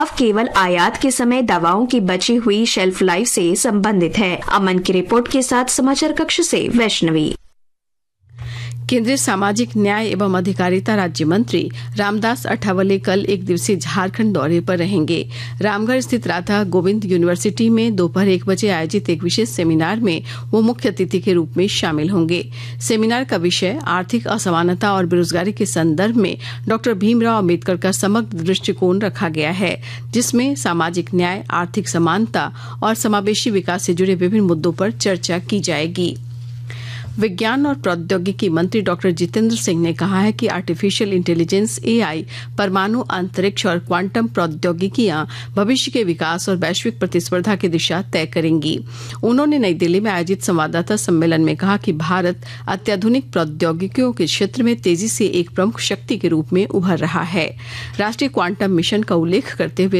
केवल आयात के समय दवाओं की बची हुई शेल्फ लाइफ से संबंधित है। अमन की रिपोर्ट के साथ समाचार कक्ष से वैष्णवी। केंद्रीय सामाजिक न्याय एवं अधिकारिता राज्य मंत्री रामदास अठावले कल एक दिवसीय झारखंड दौरे पर रहेंगे। रामगढ़ स्थित राधा गोविंद यूनिवर्सिटी में दोपहर 1 बजे आयोजित एक विशेष सेमिनार में वो मुख्य अतिथि के रूप में शामिल होंगे। सेमिनार का विषय आर्थिक असमानता और बेरोजगारी के संदर्भ में डॉक्टर भीमराव अम्बेडकर का समग्र दृष्टिकोण रखा गया है, जिसमें सामाजिक न्याय, आर्थिक समानता और समावेशी विकास से जुड़े विभिन्न मुद्दों पर चर्चा की जाएगी। विज्ञान और प्रौद्योगिकी मंत्री डॉक्टर जितेंद्र सिंह ने कहा है कि आर्टिफिशियल इंटेलिजेंस एआई, परमाणु, अंतरिक्ष और क्वांटम प्रौद्योगिकियां भविष्य के विकास और वैश्विक प्रतिस्पर्धा की दिशा तय करेंगी। उन्होंने नई दिल्ली में आयोजित संवाददाता सम्मेलन में कहा कि भारत अत्याधुनिक प्रौद्योगिकियों के क्षेत्र में तेजी से एक प्रमुख शक्ति के रूप में उभर रहा है। राष्ट्रीय क्वांटम मिशन का उल्लेख करते हुए